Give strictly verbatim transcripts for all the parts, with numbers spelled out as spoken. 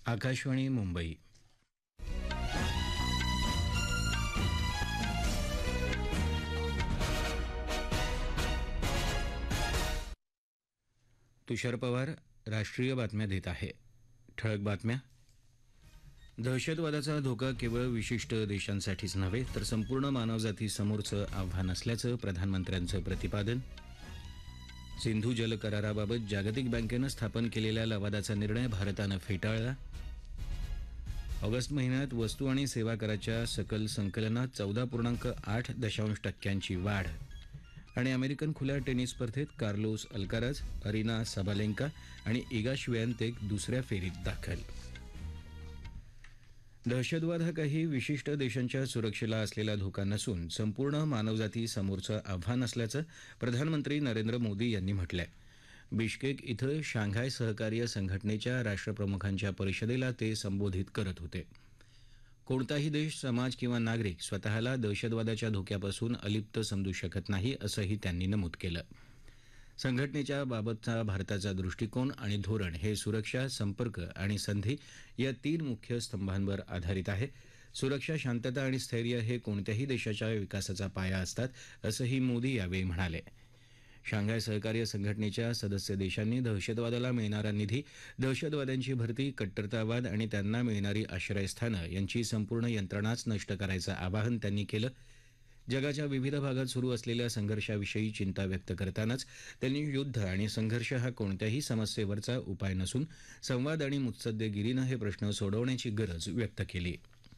आकाशवाणी मुंबई. तुषार पवार राष्ट्रीय बातम्या देत आहे. ठळक बातम्या. दहशतवादाचा धोका केवळ विशिष्ट देशांसाठीच नव्हे तर संपूर्ण मानवजातीसमोरचं आव्हान असल्याचं प्रधानमंत्र्यांचं प्रतिपादन. सिंधू जल कराराबाबत जागतिक बँकेनं स्थापन केलेल्या लवादाचा निर्णय भारतानं फेटाळला. ऑगस्ट महिन्यात वस्तू आणि सेवा कराच्या सकल संकलनात चौदा पूर्णांक आठ दशांश टक्क्यांची वाढ. आणि अमेरिकन खुल्या टेनिस स्पर्धेत कार्लोस अल्काराज, अरिना साबालेंका आणि इगा श्वेअंतेक दुसऱ्या फेरीत दाखल. दहशतवाद हा काही विशिष्ट देशांच्या सुरक्षेला असलेला धोका नसून संपूर्ण मानवजाती समोरचं आव्हान असल्याचं प्रधानमंत्री नरेंद्र मोदी यांनी म्हटलंय. बिश्केक इथं शांघाय सहकार्य संघटनेच्या राष्ट्रप्रमुखांच्या परिषदेला ते संबोधित करत होते. कोणताही देश, समाज किंवा नागरिक स्वतःला दहशतवादाच्या धोक्यापासून अलिप्त समजू शकत नाही असंही त्यांनी नमूद केलं. संघटनेच्या बाबतचा भारताचा दृष्टिकोन आणि धोरण हे सुरक्षा, संपर्क आणि संधी या तीन मुख्य स्तंभांवर आधारित आहे. सुरक्षा, शांतता आणि स्थैर्य हे कोणत्याही देशाच्या विकासाचा पाया असतात असंही मोदी यावेळी म्हणाले. शांघाय सहकार्य संघटनेच्या सदस्य देशांनी दहशतवादाला मिळणारा निधी, दहशतवाद्यांची भरती, कट्टरतावाद आणि त्यांना मिळणारी आश्रयस्थानं यांची संपूर्ण यंत्रणाच नष्ट करायचं आवाहन त्यांनी केलं. जगाच्या विविध भागात सुरू असलेल्या संघर्षाविषयी चिंता व्यक्त करतानाच त्यांनी युद्ध आणि संघर्ष हा कोणत्याही समस्येवरचा उपाय नसून संवाद आणि मुत्सद्देगिरीनं हे प्रश्न सोडवण्याची गरज व्यक्त केली.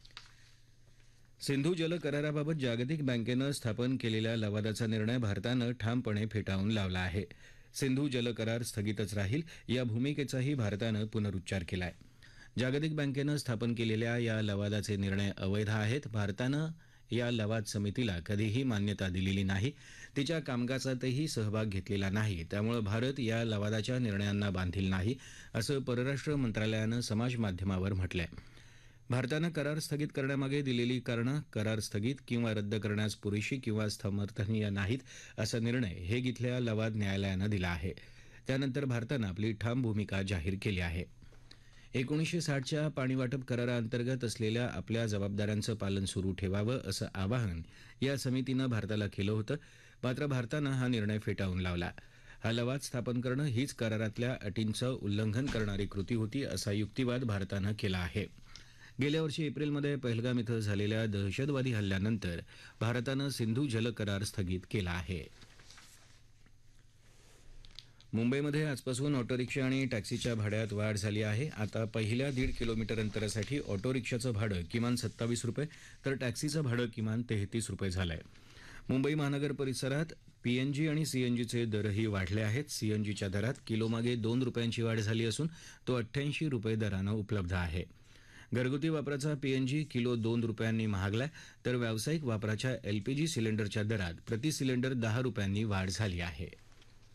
सिंधू जल कराराबाबत जागतिक बँकेनं स्थापन केलेल्या लवादाचा निर्णय भारतानं ठामपणे फेटाळून लावला आहे. सिंधू जल करार स्थगितच राहील या भूमिकेचाही भारतानं पुनरुच्चार केलाय. जागतिक बँकेनं स्थापन केलेल्या या लवादाचे निर्णय अवैध आहेत. भारतानं या लवाद समितीला कधीही मान्यता दिलेली नाही, तिच्या कामकाजातही सहभाग घेतलेला नाही. त्यामुळे भारत या लवादाच्या निर्णयांना बांधील नाही असं परराष्ट्र मंत्रालयानं समाजमाध्यमावर म्हटलंय. भारतानं करार स्थगित करण्यामागे दिलेली कारणं करार स्थगित किंवा रद्द करण्यास पुरेशी किंवा समर्थनीय नाहीत असा निर्णय हेग इथल्या लवाद न्यायालयानं दिला आहे. त्यानंतर भारतानं आपली ठाम भूमिका जाहीर केली आहे. एकोणीसशे साठच्या पाणीवाटप कराराअंतर्गत असलेल्या आपल्या जबाबदाऱ्यांचं पालन सुरू ठेवावं असं आवाहन या समितीनं भारताला केलं होतं. मात्र भारतानं हा निर्णय फेटाळून लावला. हा लवाद स्थापन करणं हीच करारातल्या अटींचं उल्लंघन करणारी कृती होती असा युक्तिवाद भारतानं केला आहे. गेल्या वर्षी एप्रिलमध्ये पहलगाम इथं झालेल्या दहशतवादी हल्ल्यानंतर भारतानं सिंधू जल करार स्थगित केला आहे. मुंबईमध्ये आजपासून ऑटो रिक्षा आणि टॅक्सीच्या भाड्यात वाढ झाली आहे. आता पहिल्या दीड किलोमीटर अंतरासाठी ऑटो रिक्षाचं भाडं किमान सत्तावीस रुपये तर टॅक्सीचं भाडं किमान तेहतीस रुपये झालं आहे. मुंबई महानगर परिसरात पीएनजी आणि सीएनजीचे दरही वाढले आहेत. सीएनजीच्या दरात किलोमागे दोन रुपयांची वाढ झाली असून तो अठ्ठ्याऐंशी रुपये दरानं उपलब्ध आहे. घरगुती वापराचा पीएनजी किलो दोन रुपयांनी महागलाय तर व्यावसायिक वापराच्या एलपीजी सिलेंडरच्या दरात प्रति सिलेंडर दहा रुपयांनी वाढ झाली आहे.